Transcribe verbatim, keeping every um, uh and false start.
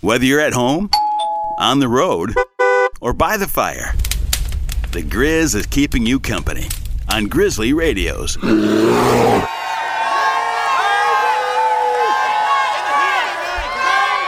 Whether you're at home, on the road, or by the fire, the Grizz is keeping you company on Grizzly Radios.